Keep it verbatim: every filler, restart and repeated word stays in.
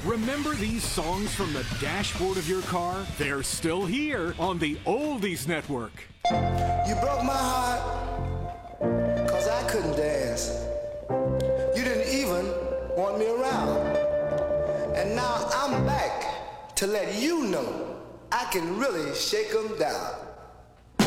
Remember these songs from the dashboard of your car? They're still here on the Oldies Network. You broke my heart, cause I couldn't dance. You didn't even want me around. And now I'm back to let you know I can really shake 'em down.